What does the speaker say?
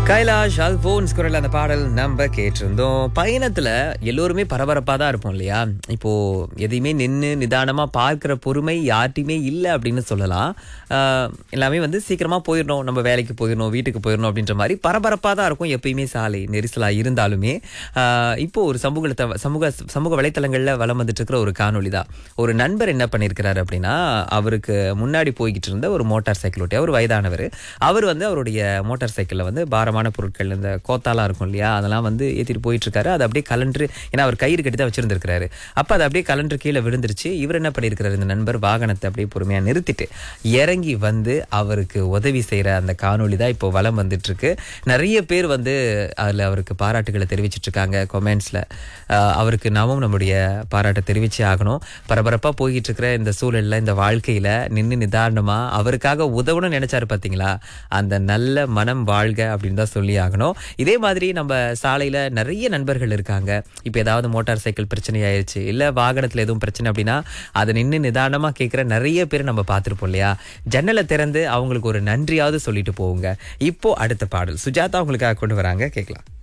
கைலாஷ் அல்போன்ஸ் குரல் அந்த பாடல் நம்ம கேட்டிருந்தோம். பயணத்துல எல்லோருமே பரபரப்பா தான் இருப்போம் இல்லையா? இப்போ எதையுமே நின்று நிதானமா பார்க்கிற பொறுமை யார்ட்டையுமே இல்லை அப்படின்னு சொல்லலாம். எல்லாமே சீக்கிரமா போயிடணும், நம்ம வேலைக்கு போயிடணும், வீட்டுக்கு போயிடணும் அப்படின்ற மாதிரி பரபரப்பா தான் இருக்கும் எப்பயுமே. சாலை நெரிசலா இருந்தாலுமே இப்போ ஒரு சமூக வலைத்தளங்கள்ல வலம் வந்துட்டு இருக்கிற ஒரு காணொளி தான். ஒரு நண்பர் என்ன பண்ணியிருக்கிறாரு அப்படின்னா, அவருக்கு முன்னாடி போய்கிட்டு இருந்த ஒரு மோட்டார் சைக்கிள் ஓட்டியா ஒரு வயதானவர், அவர் அவருடைய மோட்டார் சைக்கிள்ல பாரமான பொருட்கள், இந்த கோத்தாலாம் இருக்கும் இல்லையா, அதெல்லாம் ஏற்றிட்டு போயிட்டு இருக்காரு. அது அப்படியே கலன்று, ஏன்னா அவர் கயிறு கட்டி தான் வச்சிருந்திருக்காரு. அப்ப அது அப்படியே கலன்று கீழே விழுந்துருச்சு. இவர் என்ன பண்ணியிருக்கிறாரு, இந்த நண்பர் வாகனத்தை அப்படியே பொறுமையா நிறுத்திட்டு இறங்கி அவருக்கு உதவி செய்யற அந்த காணொளி தான் இப்போ வலம் வந்துட்டு இருக்கு. நிறைய பேர் அதுல அவருக்கு பாராட்டுகளை தெரிவிச்சிட்டு இருக்காங்க கொமெண்ட்ஸ்ல. அவருக்கு நாமும் நம்முடைய பாராட்டை தெரிவிச்சே ஆகணும். பரபரப்பா போய்கிட்டு இருக்கிற இந்த சூழல்ல, இந்த வாழ்க்கையில நின்று நிதானமா அவருக்காக உதவணும்னு நினைச்சாரு பாத்தீங்களா, அந்த நல்ல மனம் வாழ்க அப்படின்னு தான் சொல்லி ஆகணும். இதே மாதிரி நம்ம சாலையில நிறைய நண்பர்கள் இருக்காங்க. இப்ப ஏதாவது மோட்டார் சைக்கிள் பிரச்சனை ஆயிடுச்சு, இல்ல வாகனத்துல எதுவும் பிரச்சனை அப்படின்னா அதை நின்று நிதானமா கேட்கிற நிறைய பேர் நம்ம பார்த்திருப்போம் இல்லையா? ஜன்னலை திறந்து அவங்களுக்கு ஒரு நன்றியாவது சொல்லிட்டு போவுங்க. இப்போ அடுத்த பாடல் சுஜாதா உங்களுக்காக கொண்டு வராங்க, கேட்கலாம்.